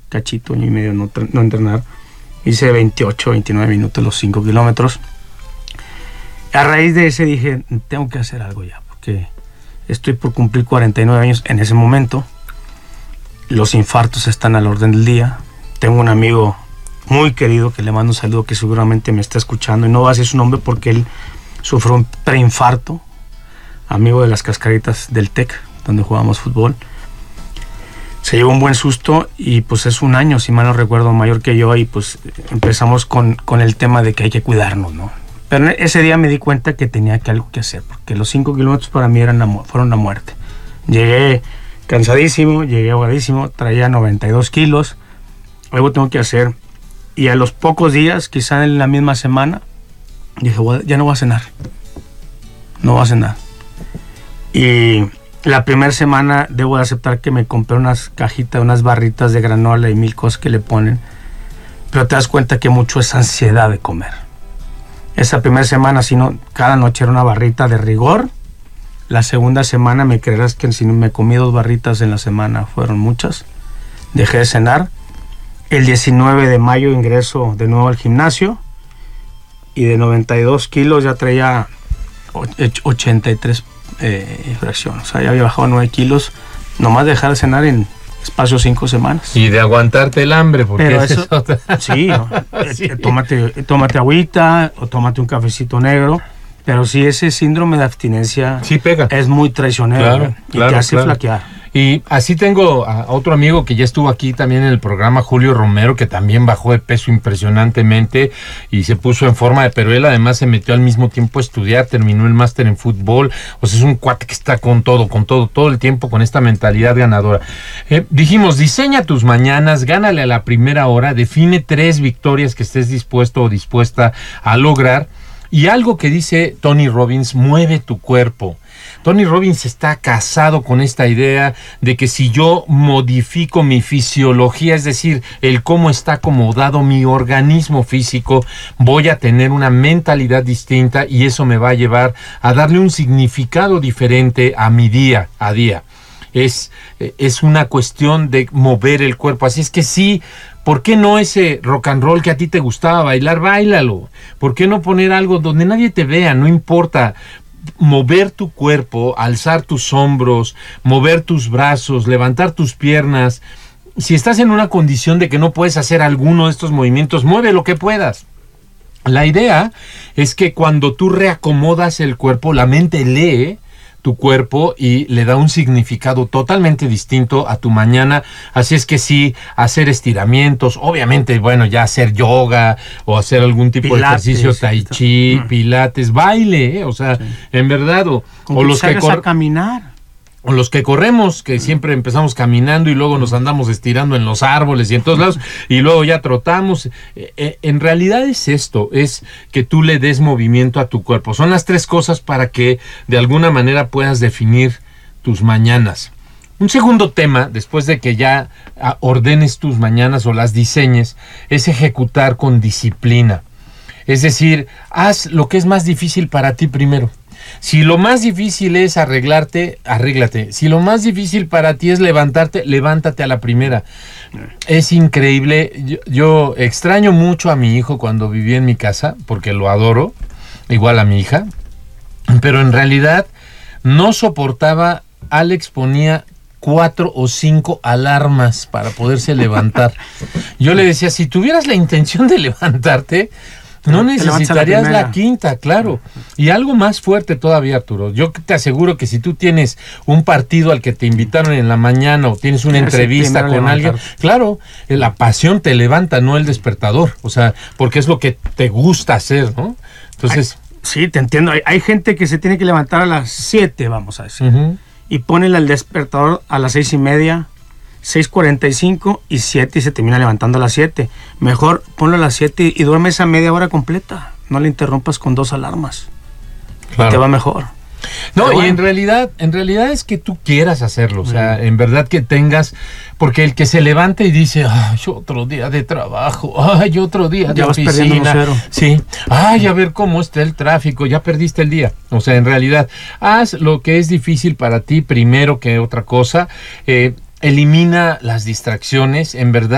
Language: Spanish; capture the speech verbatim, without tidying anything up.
cachito, año y medio no, no entrenar. Hice veintiocho, veintinueve minutos los cinco kilómetros. A raíz de ese dije, tengo que hacer algo ya, porque estoy por cumplir cuarenta y nueve años en ese momento. Los infartos están al orden del día. Tengo un amigo muy querido que le mando un saludo, que seguramente me está escuchando, y no va a decir su nombre porque él sufrió un preinfarto, amigo de las Cascaritas del TEC, donde jugamos fútbol. Se llevó un buen susto y pues es un año, si mal no recuerdo, mayor que yo, y pues empezamos con, con el tema de que hay que cuidarnos, ¿no? Pero ese día me di cuenta que tenía que algo que hacer, porque los cinco kilómetros para mí eran una, fueron una muerte. Llegué cansadísimo, llegué ahogadísimo, traía noventa y dos kilos, algo tengo que hacer. Y a los pocos días, quizá en la misma semana, dije, ya no voy a cenar, no voy a cenar. Y la primera semana debo de aceptar que me compré unas cajitas, unas barritas de granola y mil cosas que le ponen, pero te das cuenta que mucho es ansiedad de comer. Esa primera semana, si no, cada noche era una barrita de rigor. La segunda semana, me creerás que si no me comí dos barritas en la semana, fueron muchas. Dejé de cenar. El diecinueve de mayo ingreso de nuevo al gimnasio, y de noventa y dos kilos ya traía ochenta y tres eh, fracciones. O sea, ya había bajado nueve kilos, nomás dejar de cenar en espacio cinco semanas. Y de aguantarte el hambre, porque pero eso, eso es otra. Sí, ¿no? sí. Eh, tómate, tómate agüita o tómate un cafecito negro, pero sí, ese síndrome de abstinencia sí pega. Es muy traicionero, claro, ¿eh? Y claro, te hace claro. flaquear. Y así tengo a otro amigo que ya estuvo aquí también en el programa, Julio Romero, que también bajó de peso impresionantemente y se puso en forma, pero él además se metió al mismo tiempo a estudiar, terminó el máster en fútbol. O sea, es un cuate que está con todo, con todo, todo el tiempo con esta mentalidad ganadora. Eh, dijimos, diseña tus mañanas, gánale a la primera hora, define tres victorias que estés dispuesto o dispuesta a lograr. Y algo que dice Tony Robbins, mueve tu cuerpo. Tony Robbins está casado con esta idea de que si yo modifico mi fisiología, es decir, el cómo está acomodado mi organismo físico, voy a tener una mentalidad distinta y eso me va a llevar a darle un significado diferente a mi día a día. Es, es una cuestión de mover el cuerpo. Así es que sí, ¿por qué no ese rock and roll que a ti te gustaba bailar? Báilalo. ¿Por qué no poner algo donde nadie te vea? No importa. Mover tu cuerpo, alzar tus hombros, mover tus brazos, levantar tus piernas. Si estás en una condición de que no puedes hacer alguno de estos movimientos, mueve lo que puedas. La idea es que cuando tú reacomodas el cuerpo, la mente lee tu cuerpo y le da un significado totalmente distinto a tu mañana. Así es que sí, hacer estiramientos, obviamente, bueno, ya hacer yoga o hacer algún tipo pilates, de ejercicio, tai chi, pilates, baile, ¿eh? O sea, sí. En verdad, o, o los que cor- a caminar. O los que corremos, que siempre empezamos caminando y luego nos andamos estirando en los árboles y en todos lados, y luego ya trotamos. Eh, en realidad es esto, es que tú le des movimiento a tu cuerpo. Son las tres cosas para que de alguna manera puedas definir tus mañanas. Un segundo tema, después de que ya ordenes tus mañanas o las diseñes, es ejecutar con disciplina. Es decir, haz lo que es más difícil para ti primero. Si lo más difícil es arreglarte, arréglate. Si lo más difícil para ti es levantarte, levántate a la primera. Es increíble. Yo, yo extraño mucho a mi hijo cuando vivía en mi casa, porque lo adoro, igual a mi hija. Pero en realidad no soportaba. Alex ponía cuatro o cinco alarmas para poderse levantar. Yo le decía, si tuvieras la intención de levantarte, no necesitarías la, la quinta, claro. Y algo más fuerte todavía, Arturo. Yo te aseguro que si tú tienes un partido al que te invitaron en la mañana o tienes una tienes entrevista con alguien, claro, la pasión te levanta, no el despertador. O sea, porque es lo que te gusta hacer, ¿no? Entonces... Ay, sí, te entiendo. Hay, hay gente que se tiene que levantar a las siete, vamos a decir. Uh-huh. Y ponen el despertador a las seis y media, seis cuarenta y cinco y siete y se termina levantando a las siete. Mejor ponlo a las siete y duerme esa media hora completa. No le interrumpas con dos alarmas. Claro. Te va mejor. No, Pero y bueno. en realidad, en realidad es que tú quieras hacerlo, o sea, mm. en verdad que tengas, porque el que se levanta y dice, ay, otro día de trabajo, ay, otro día de ya oficina, vas perdiendo un cero. Sí, ay, a ver cómo está el tráfico, ya perdiste el día. O sea, en realidad, haz lo que es difícil para ti primero que otra cosa, eh, elimina las distracciones, en verdad.